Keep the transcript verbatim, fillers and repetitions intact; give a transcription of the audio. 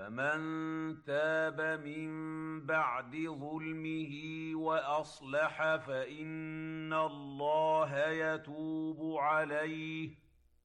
فمن تاب من بعد ظلمه وأصلح فإن الله يتوب عليه